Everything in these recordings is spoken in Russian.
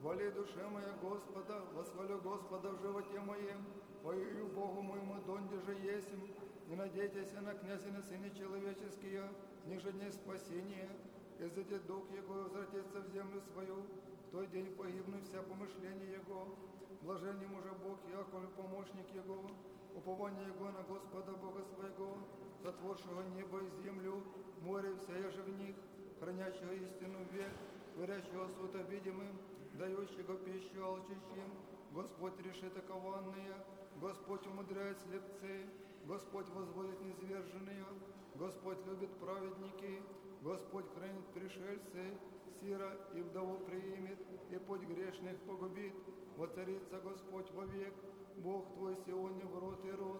Хвали душе моя Господа, восхвалю Господа в животе моем, пою Богу моему, донде же есмь. Не надейтесь на князя, на сыне человеческие, ниже дней спасения. Изыдет дух его, возвратится в землю свою, в той день погибнут вся помышления его. Блажен ему же Бог, Яков, помощник его, упование его на Господа Бога своего, сотворшего небо и землю, море вся же в них, хранящего истину век, творящего суд видимым, дающего пищу алчущим. Господь решит окованные, Господь умудряет слепцы, Господь возводит низверженные, Господь любит праведники, Господь хранит пришельцы, сира и вдову приимет, и путь грешных погубит. Воцарится Господь вовек, Бог твой Сионе в род и род.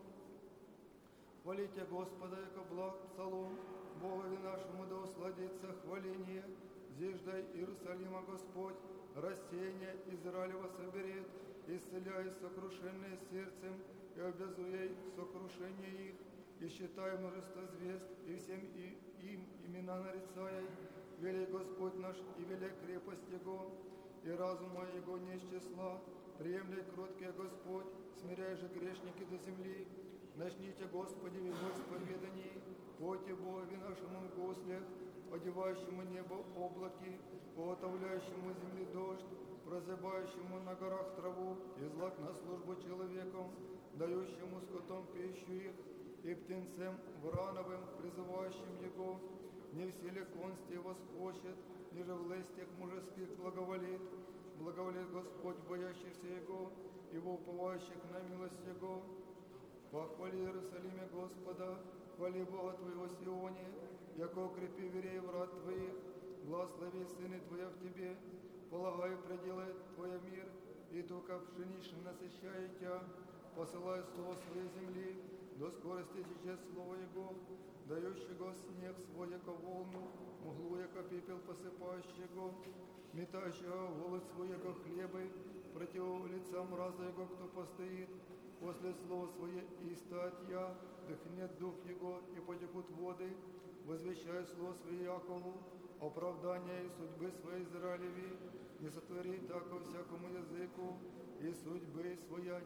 Хвалите Господа, яко благ псалом, Богови нашему да усладится хваление. Зиждай Иерусалима Господь, рассеяние Израилева соберет, исцеляй сокрушенные сердцем и обязуей сокрушение их, и считай множество звезд, и всем им имена нарицай. Велик Господь наш, и велик крепость Его, и разума Его не из числа. Приемляй кроткий Господь, смиряй же грешники до земли. Начните, Господи, в Его исповедании, пойте Богови нашему в гослях, одевающему небо облаки, уготовляющему земли дождь, прозябающему на горах траву, и злак на службу человеком, дающему скотом пищу их, и птенцем врановым, призывающим его. Не в силе консти восхочет, ниже в лестях мужеских благоволит. Благоволит Господь, боящихся Его, и уповающих на милость Его. Похвали Иерусалиме Господа, хвали Бога Твоего Сионе, яко укрепи верей врат Твоих, благослови сыны Твоя в Тебе, полагай пределы Твоя мир, и только пшеничным насыщает Тя, посылай слово своей земли, до скорости течет слово Его, дающего снег свой, яко волну, мглу, яко пепел посыпающего, метающего голод свой, яко хлебы, против лица мраза Его, кто постоит. После слова свое и стать я, дыхнет дух Его, и потекут воды, возвещая слово свое Якову, оправдания и судьбы своей Израилеви, не сотвори так ко всякому языку, и судьбы своя